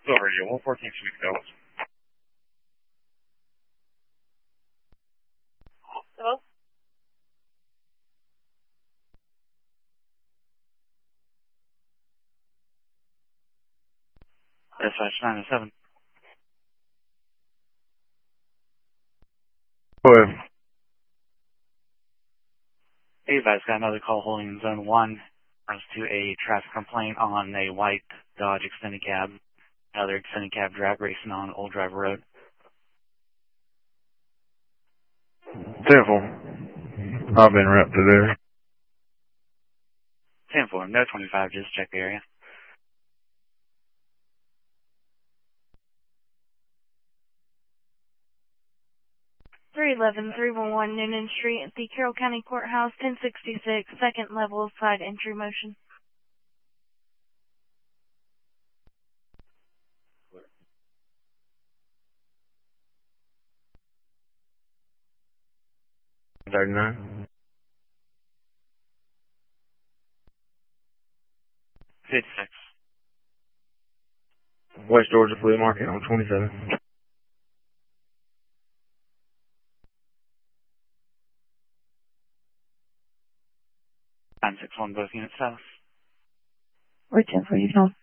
Go radio, 114 Sweet Fellas. Hello? Dispatch 907. Go ahead. Hey, you guys got another call holding in Zone 1. Runs to a traffic complaint on a white Dodge extended cab. Another extended cab drag racing on Old Driver Road. 10-4. I've been wrapped to there. 10-4, no 25, just check the area. Three 311 Noonan Street at the Carroll County Courthouse, 1066, second level side entry motion. $39. 56. West Georgia Flea Market on 27. 961, both units south. We're 10 for you, Tom.